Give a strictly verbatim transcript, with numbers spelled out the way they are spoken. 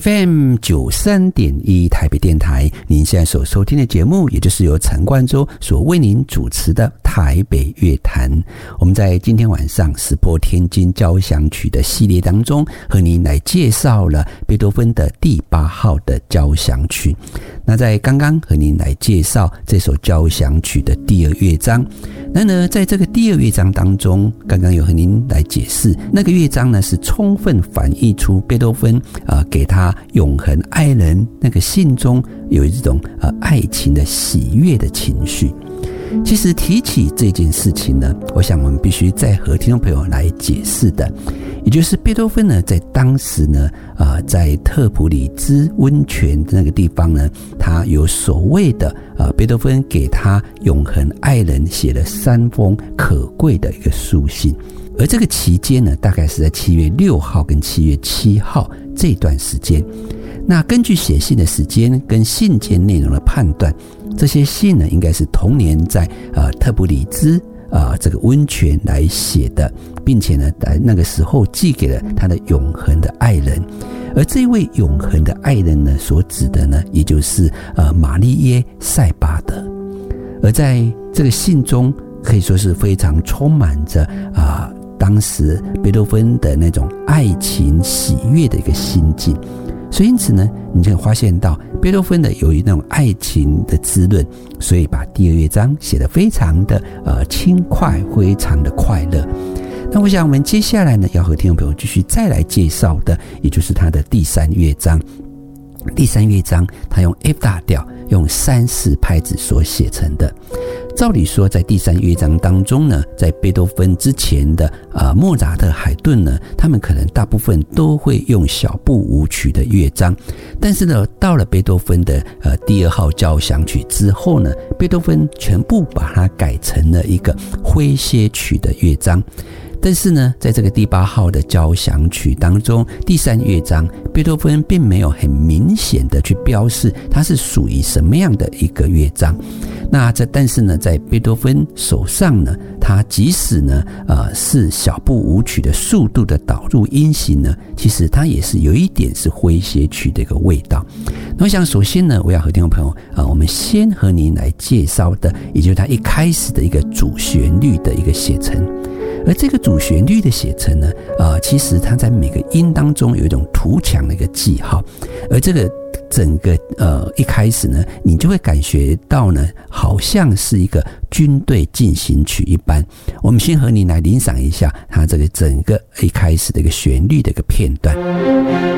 F M 九十三点一 台北电台，您现在所收听的节目，也就是由陈冠洲所为您主持的台北乐坛。我们在今天晚上石破天惊交响曲的系列当中，和您来介绍了贝多芬的第八号的交响曲。那在刚刚和您来介绍这首交响曲的第二乐章，那呢，在这个第二乐章当中，刚刚有和您来解释，那个乐章呢是充分反映出贝多芬啊、呃、给他永恒爱人那个信中有一种呃爱情的喜悦的情绪。其实提起这件事情呢，我想我们必须再和听众朋友来解释的，也就是贝多芬呢，在当时呢，呃，在特普里兹温泉那个地方呢，他有所谓的呃，贝多芬给他永恒爱人写了三封可贵的一个书信，而这个期间呢，大概是在七月六号跟七月七号这段时间。那根据写信的时间跟信件内容的判断，这些信呢，应该是同年在呃特普里兹呃这个温泉来写的，并且呢，在那个时候寄给了他的永恒的爱人。而这位永恒的爱人呢，所指的呢，也就是呃玛丽耶塞巴德。而在这个信中，可以说是非常充满着啊、呃、当时贝多芬的那种爱情喜悦的一个心境。所以因此呢，你就会发现到贝多芬的由于那种爱情的滋润，所以把第二乐章写得非常的呃轻快，非常的快乐。那我想我们接下来呢，要和听众朋友继续再来介绍的，也就是他的第三乐章。第三乐章，他用 F 大调，用三四拍子所写成的。照理说，在第三乐章当中呢，在贝多芬之前的呃莫扎特、海顿呢，他们可能大部分都会用小步舞曲的乐章，但是呢，到了贝多芬的呃第二号交响曲之后呢，贝多芬全部把它改成了一个诙谐曲的乐章。但是呢，在这个第八号的交响曲当中，第三乐章，贝多芬并没有很明显的去标示它是属于什么样的一个乐章。那这但是呢，在贝多芬手上呢，他即使呢，呃，是小步舞曲的速度的导入音型呢，其实它也是有一点是诙谐曲的一个味道。那我想，首先呢，我要和听众朋友啊、呃，我们先和您来介绍的，也就是他一开始的一个主旋律的一个写成。而这个主旋律的写成呢，呃，其实它在每个音当中有一种图强的一个记号，而这个整个呃一开始呢，你就会感觉到呢，好像是一个军队进行曲一般。我们先和你来欣赏一下它这个整个一开始的一个旋律的一个片段。